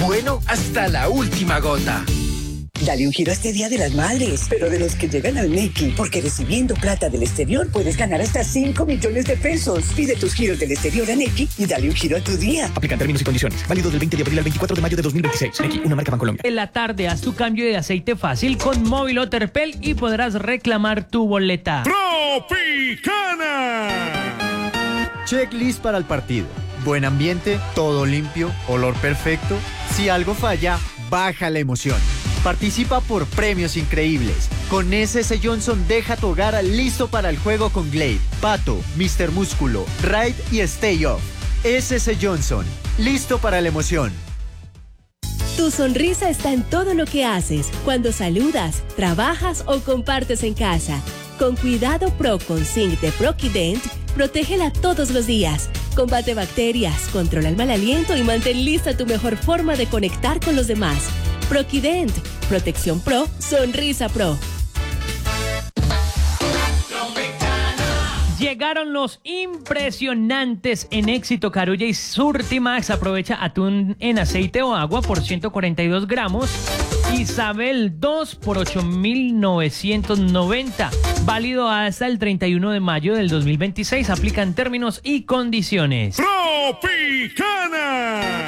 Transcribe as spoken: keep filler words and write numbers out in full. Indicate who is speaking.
Speaker 1: bueno hasta la última gota.
Speaker 2: Dale un giro a este Día de las Madres, pero de los que llegan al Nequi, porque recibiendo plata del exterior puedes ganar hasta cinco millones de pesos. Pide tus giros del exterior a Nequi y dale un giro a tu día.
Speaker 3: Aplican términos y condiciones. Válido del veinte de abril al veinticuatro de mayo de dos mil veintiséis. Nequi, una marca Bancolombia.
Speaker 4: En la tarde haz tu cambio de aceite fácil con Móvil o Terpel y podrás reclamar tu boleta.
Speaker 5: Tropicana. Checklist para el partido. Buen ambiente, todo limpio, olor perfecto. Si algo falla, baja la emoción. Participa por premios increíbles. Con S S Johnson deja tu hogar listo para el juego con Glade, Pato, míster Músculo, Ride y Stay Off. S S Johnson, listo para la emoción.
Speaker 6: Tu sonrisa está en todo lo que haces, cuando saludas, trabajas o compartes en casa. Con Cuidado Pro con Zinc de Proquident, protégela todos los días. Combate bacterias, controla el mal aliento y mantén lista tu mejor forma de conectar con los demás. Proquident, protección pro, sonrisa pro.
Speaker 4: Llegaron los impresionantes en Éxito Carulla y Surtimax. Aprovecha atún en aceite o agua por ciento cuarenta y dos gramos. Isabel dos por ocho mil novecientos noventa. Válido hasta el treinta y uno de mayo del dos mil veintiséis. Aplican términos y condiciones.
Speaker 5: Tropicana.